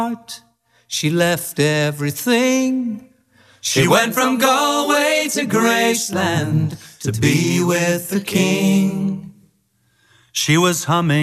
She left everything. She went from Galway to Graceland to be with the king. She was humming